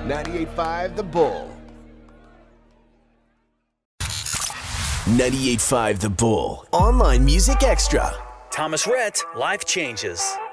98.5 The Bull. 98.5 The Bull. Online Music Extra. Thomas Rhett, Life Changes.